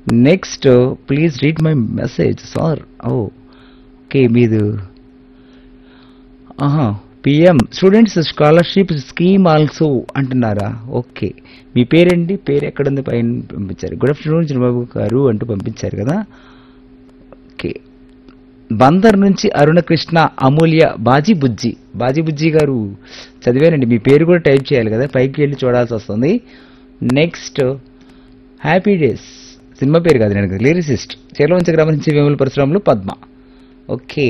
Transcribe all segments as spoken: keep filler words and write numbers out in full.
Next please read my message sir. Oh okay మీది ఆహా PM students scholarship scheme also అంటున్నారా? Okay మీ పేరేంటి? పేరు ఎక్కడుంది? పైన పంపించారు. గుడ్ ఆఫ్టర్నూన్ చిన్నబాబు గారు అంటూ పంపించారు కదా. ఓకే బందర్ నుంచి అరుణకృష్ణ అమూల్య బాజీ బుజ్జి. బాజీ బుజ్జి గారు చదివానండి, మీ పేరు కూడా టైప్ చేయాలి కదా, పైకి వెళ్ళి చూడాల్సి వస్తుంది. నెక్స్ట్ హ్యాపీ డేస్ సినిమా పేరు కాదు నేను లిరిసిస్ట్ చేలవంచ గ్రామం నుంచి వేముల పరశురాములు పద్మ. ఓకే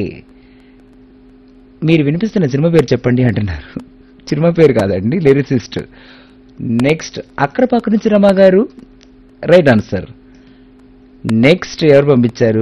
మీరు వినిపిస్తున్న సినిమా పేరు చెప్పండి అంటున్నారు. సినిమా పేరు కాదండి లిరిసిస్ట్. నెక్స్ట్ అక్కడపక్క నుంచి రమా గారు రైట్ ఆన్సర్. నెక్స్ట్ ఎవరు పంపించారు?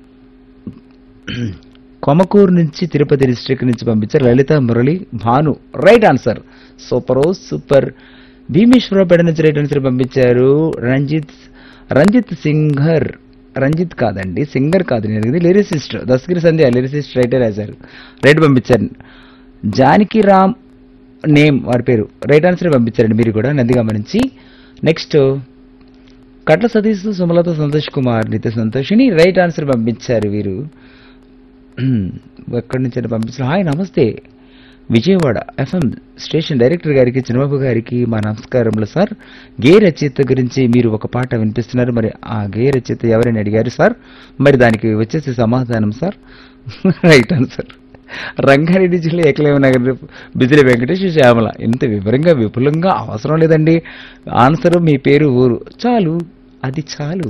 కొమకూరు నుంచి తిరుపతి డిస్ట్రిక్ట్ నుంచి పంపించారు లలిత Murali Bhanu right answer. Super super. Bheemeswarapeta నుంచి రైట్ ఆన్సర్ పంపించారు రంజిత్ రంజిత్ సింగర్. రంజిత్ కాదండి సింగర్ కాదు నేను లిరిసిస్ట్ దస్గిరి సంధ్య లిరిసిస్ట్ రైటే రాశారు రైట్ పంపించారు. జానకి రామ్ నేమ్ వారి పేరు రైట్ ఆన్సర్ పంపించారండి మీరు కూడా నందిగామ నుంచి. నెక్స్ట్ కట్ల సతీష్ సుమలత సంతోష్ కుమార్ నిత్య సంతోషిని రైట్ ఆన్సర్ పంపించారు వీరు. ఎక్కడి నుంచి పంపించారు? హాయ్ నమస్తే విజయవాడ ఎఫ్ఎం స్టేషన్ డైరెక్టర్ గారికి చిన్నబాబు గారికి మా నమస్కారములు సార్. గే రచయిత గురించి మీరు ఒక పాట వినిపిస్తున్నారు, మరి ఆ గే రచయిత ఎవరైనా అడిగారు సార్, మరి దానికి వచ్చేసి సమాధానం సార్ రైట్ ఆన్సర్. రంగారెడ్డి జిల్లా ఏకలవ్య నగర్ బిజిలి వెంకటేష్ శ్యామల. ఇంత వివరంగా విపులంగా అవసరం లేదండి, ఆన్సర్ మీ పేరు ఊరు చాలు, అది చాలు.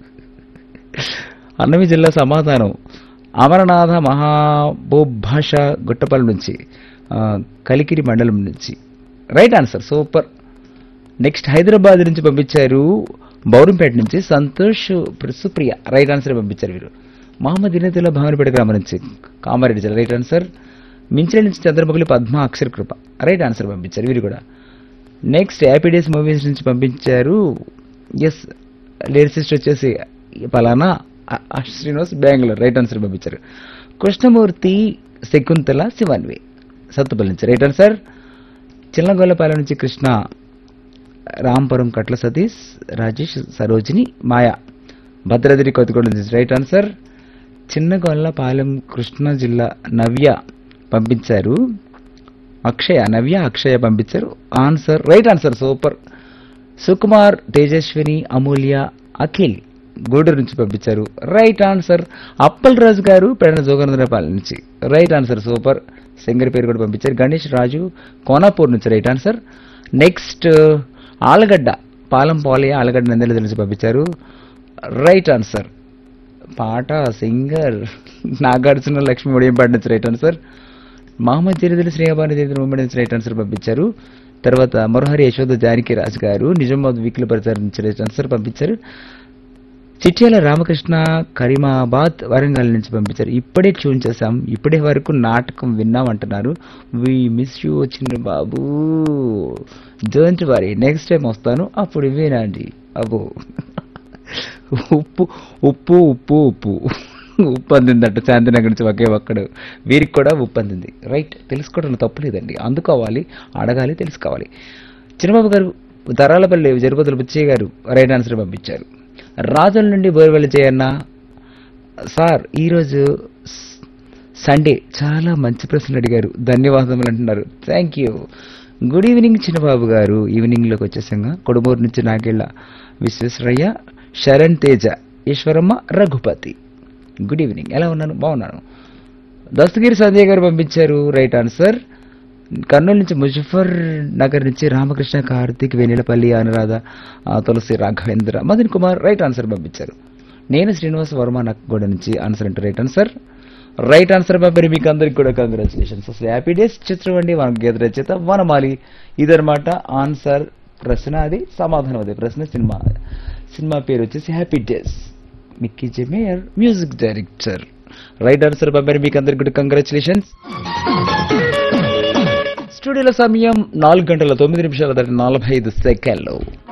అన్నమి జిల్లా సమాధానం అమరనాథ మహాబోభాష గుట్టపల్లి నుంచి కలికిరి మండలం నుంచి right answer super. Next Hyderabad నుంచి పంపించారు బౌరంపేట నుంచి సంతోష్ సుప్రియ రైట్ ఆన్సర్ పంపించారు వీరు. మహమ్మద్ దినేతుల్లా భావనపేట గ్రామం నుంచి కామారెడ్డి జిల్లా రైట్ ఆన్సర్. మించిన నుంచి చంద్రమౌళి పద్మ అక్షర కృప రైట్ ఆన్సర్ పంపించారు వీరు కూడా. నెక్స్ట్ హ్యాపీ డేస్ మూవీస్ నుంచి పంపించారు ఎస్ లిరిసిస్ట్ వచ్చేసి పలానా శ్రీనివాస్ బెంగళూరు రైట్ ఆన్సర్ పంపించారు. కృష్ణమూర్తి శకుంతల శివన్వి సత్తుపల్లి నుంచి రైట్ ఆన్సర్. చిన్నగొల్లపాలెం నుంచి కృష్ణ రాంపురం కట్ల సతీష్ రాజేష్ సరోజిని మాయా భద్రాద్రి కొత్తగూడ నుంచి రైట్ ఆన్సర్. చిన్నగొల్లపాలెం కృష్ణా జిల్లా నవ్య పంపించారు అక్షయ నవ్య అక్షయ పంపించారు answer right answer super. Sukumar Tejaswini అమూల్య అఖిల్ గూడూరు నుంచి పంపించారు రైట్ ఆన్సర్. అప్పల్ రాజు గారు పెడన జోగనందరపాలెం నుంచి రైట్ ఆన్సర్ సూపర్. సింగర్ పేరు కూడా పంపించారు గణేష్ రాజు కోనాపూర్ నుంచి రైట్ ఆన్సర్. నెక్స్ట్ ఆలగడ్డ పాలం పోలయ్య ఆలగడ్డ నందెల నుంచి పంపించారు రైట్ ఆన్సర్. పాట సింగర్ నాగార్జున లక్ష్మి ఒడియంపాటి నుంచి రైట్ ఆన్సర్. మహమ్మద్ జరిదులు శ్రీయబాని జరిదులు ముంబై నుంచి రైట్ ఆన్సర్ పంపించారు. తర్వాత మురహరి యశోద జానకి రాజు గారు నిజామాబాద్ వీక్లీ పరిసరం నుంచి రైట్ ఆన్సర్ పంపించారు. చిట్యాల రామకృష్ణ కరీమాబాద్ వరంగల్ నుంచి పంపించారు ఇప్పుడే ట్యూన్ చేశాం ఇప్పుడే వరకు నాటకం విన్నాం అంటున్నారు. వి మిస్ యూ చిన్న బాబు డోంట్ వరీ నెక్స్ట్ టైం వస్తాను అప్పుడు వినండి. అబ్బో ఉప్పు ఉప్పు ఉప్పు ఉప్పు ఉప్పు అందిందంట శాంతినగర్ నుంచి ఒకే ఒక్కడు వీరికి కూడా ఉప్పు అందింది రైట్. తెలుసుకోవడంలో తప్పు లేదండి, అందుకోవాలి అడగాలి తెలుసుకోవాలి. చిన్నబాబు గారు ధరాలపల్లి జరుపతుల బుచ్చయ్య గారు రైట్ ఆన్సర్ పంపించారు. రాజుల నుండి బోర్వెల్ చేయన్న సార్ ఈరోజు సండే చాలా మంచి ప్రశ్నలు అడిగారు ధన్యవాదములు అంటున్నారు థ్యాంక్ యూ. గుడ్ ఈవినింగ్ చిన్నబాబు గారు. ఈవినింగ్లోకి వచ్చేసంగా కొడుమూరు నుంచి నాగేళ్ల విశ్వేశ్వరయ్య శరణ్ తేజ ఈశ్వరమ్మ రఘుపతి గుడ్ ఈవినింగ్ ఎలా ఉన్నాను బాగున్నాను. దస్తగిరి సంజయ్ గారు పంపించారు రైట్ ఆన్సర్. కర్నూలు నుంచి ముజఫర్ నగర్ నుంచి రామకృష్ణ కార్తీక్ వెనిలపల్లి అనురాధ తులసి రాఘవేంద్ర మదన్ కుమార్ రైట్ ఆన్సర్ పంపించారు. నేను శ్రీనివాస్ వర్మ నక్కగూడ నుంచి ఆన్సర్ అంటే రైట్ ఆన్సర్. రైట్ ఆన్సర్ పంపారు మీకు అందరికి కూడా కంగ్రాచులేషన్స్. హ్యాపీ డేస్ చిత్రం అండి మన గీత రచయిత వనమాలి ఇదన్నమాట ఆన్సర్. ప్రశ్న అది సమాధానం అదే ప్రశ్న. సినిమా సినిమా పేరు వచ్చేసి happy days. Mickey J mayor music director. Right answer పంపారు మీకు అందరికి కూడా కంగ్రాచులేషన్స్. స్టూడియోలో సమయం నాలుగు గంటల తొమ్మిది నిమిషాల దాటి నలభై ఐదు సెకండ్లు.